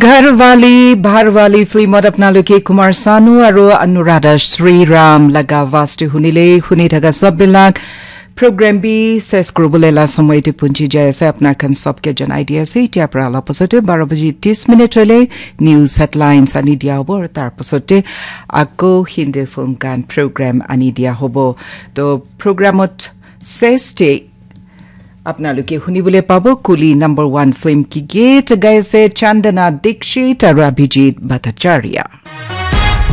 ঘৰৱালি ফিল্মত আপোনালোকে কুমাৰ সানু আৰু অনুৰাধা শ্ৰীৰাম লগা আৱাজটো শুনি থকা সববিলাক program B ses কৰিবলৈ সময়তে পুঞ্জি যায় আছে আপোনাৰ খান সবকে জনাই দিয়া আছে এতিয়া পৰা অলপ পাছতে 12:30 মিনিট হলে নিউজ হেডলাইনছ আনি দিয়া হ'ব আৰু তাৰ পাছতে আকৌ হিন্দী ফিল্ম গান program আনি দিয়া হ'ব তো programত চেষ্টে আপোনালোকে শুনিবলৈ পাব কুলি number 1 ফিল্ম কি গীত গাইছে চন্দনা দীক্ষিত আৰু অভিজিত ভট্টাচাৰ্য